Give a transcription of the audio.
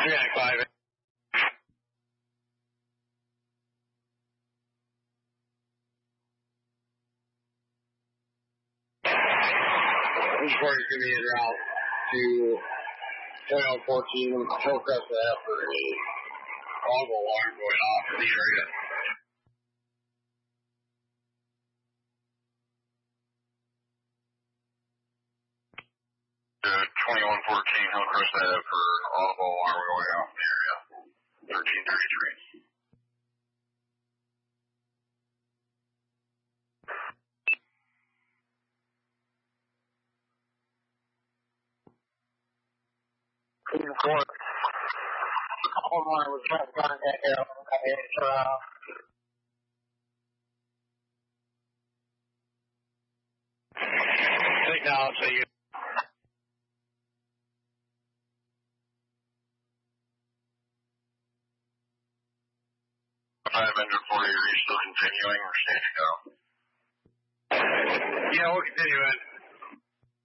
395. Before you're going to be en route to 2114 Hillcrest Ave for a audible alarm going off in the area. To 2114 Hillcrest Ave for audible alarm going off in the area. 1333. Court. Hold on, we're trying to contact Harold. Acknowledge that you. I'm under 40. Are you still continuing or standing down? Yeah, we'll continue it.